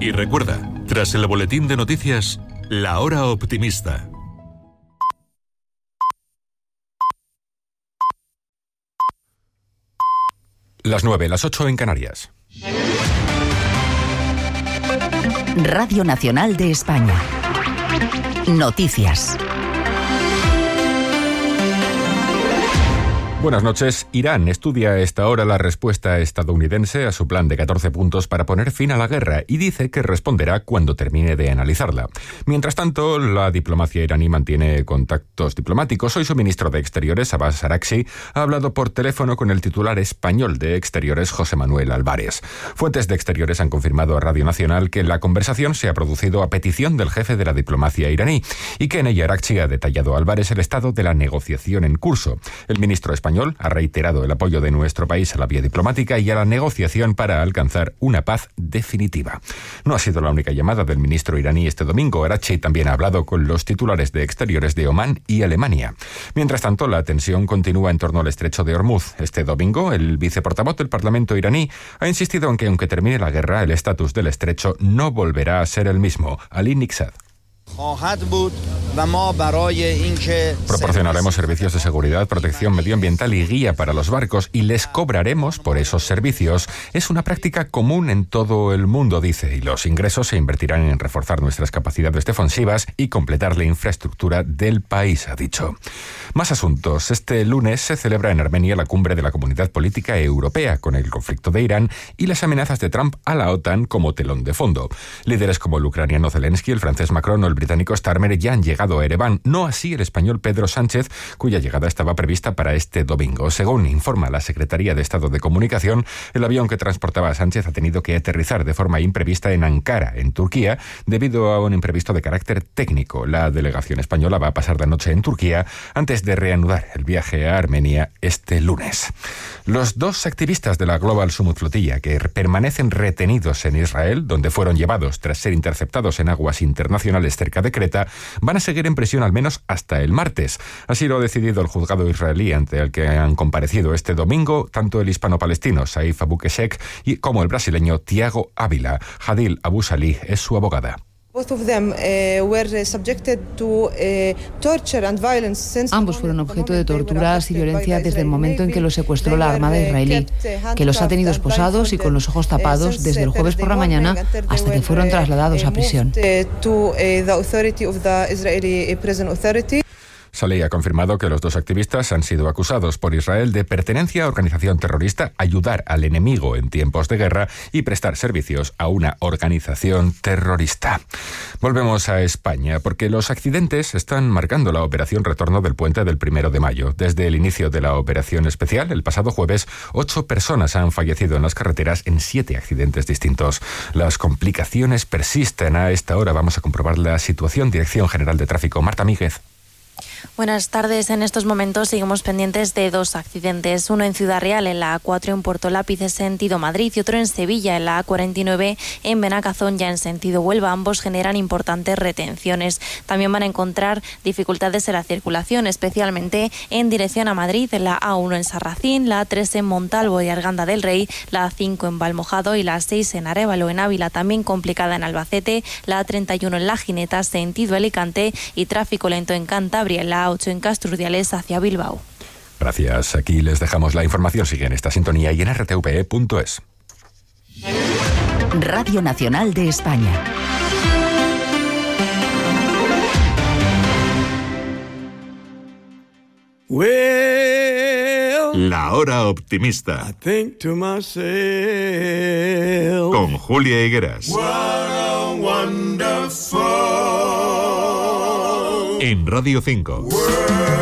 Y recuerda, tras el boletín de noticias, La Hora Optimista. Las 9, las 8 en Canarias. Radio Nacional de España. Noticias. Buenas noches. Irán estudia a esta hora la respuesta estadounidense a su plan de 14 puntos para poner fin a la guerra y dice que responderá cuando termine de analizarla. Mientras tanto, la diplomacia iraní mantiene contactos diplomáticos. Hoy su ministro de Exteriores, Abbas Araghchi, ha hablado por teléfono con el titular español de Exteriores, José Manuel Álvarez. Fuentes de Exteriores han confirmado a Radio Nacional que la conversación se ha producido a petición del jefe de la diplomacia iraní y que en ella Araghchi ha detallado a Álvarez el estado de la negociación en curso. El ministro español ha reiterado el apoyo de nuestro país a la vía diplomática y a la negociación para alcanzar una paz definitiva. No ha sido la única llamada del ministro iraní este domingo. Araghchi también ha hablado con los titulares de Exteriores de Omán y Alemania. Mientras tanto, la tensión continúa en torno al estrecho de Hormuz. Este domingo, el viceportavoz del Parlamento iraní ha insistido en que aunque termine la guerra, el estatus del estrecho no volverá a ser el mismo. Ali Niksad. Proporcionaremos servicios de seguridad, protección medioambiental y guía para los barcos y les cobraremos por esos servicios. Es una práctica común en todo el mundo, dice, y los ingresos se invertirán en reforzar nuestras capacidades defensivas y completar la infraestructura del país, ha dicho. Más asuntos. Este lunes se celebra en Armenia la cumbre de la Comunidad Política Europea, con el conflicto de Irán y las amenazas de Trump a la OTAN como telón de fondo. Líderes como el ucraniano Zelensky, el francés Macron o el británico Starmer ya han llegado a Ereván, no así el español Pedro Sánchez, cuya llegada estaba prevista para este domingo. Según informa la Secretaría de Estado de Comunicación, el avión que transportaba a Sánchez ha tenido que aterrizar de forma imprevista en Ankara, en Turquía, debido a un imprevisto de carácter técnico. La delegación española va a pasar la noche en Turquía antes de reanudar el viaje a Armenia este lunes. Los dos activistas de la Global Summit Flotilla que permanecen retenidos en Israel, donde fueron llevados tras ser interceptados en aguas internacionales cerca de Creta, van a seguir en prisión al menos hasta el martes. Así lo ha decidido el juzgado israelí ante el que han comparecido este domingo tanto el hispano-palestino Saif Abu Keshek como el brasileño Tiago Ávila. Hadil Abu Salih es su abogada. Ambos fueron objeto de torturas y violencia desde el momento en que los secuestró la Armada israelí, que los ha tenido esposados y con los ojos tapados desde el jueves por la mañana hasta que fueron trasladados a prisión. Saleh ha confirmado que los dos activistas han sido acusados por Israel de pertenencia a organización terrorista, ayudar al enemigo en tiempos de guerra y prestar servicios a una organización terrorista. Volvemos a España, porque los accidentes están marcando la operación retorno del puente del 1 de mayo. Desde el inicio de la operación especial, el pasado jueves, 8 personas han fallecido en las carreteras en 7 accidentes distintos. Las complicaciones persisten. A esta hora vamos a comprobar la situación. Dirección General de Tráfico, Marta Míguez. Buenas tardes. En estos momentos seguimos pendientes de 2 accidentes. Uno en Ciudad Real, en la A4 en Puerto Lápiz, sentido Madrid, y otro en Sevilla, en la A49 en Benacazón, ya en sentido Huelva. Ambos generan importantes retenciones. También van a encontrar dificultades en la circulación, especialmente en dirección a Madrid, en la A1 en Sarracín, la A3 en Montalvo y Arganda del Rey, la A5 en Valmojado y la A6 en Arévalo, en Ávila, también complicada en Albacete, la A31 en La Gineta, sentido Alicante, y tráfico lento en Cantabria, en la A8 en Castrurdiales hacia Bilbao. Gracias. Aquí les dejamos la información. Sigue en esta sintonía y en rtve.es. Radio Nacional de España. La Hora Optimista. Con Julia Higueras. En Radio 5.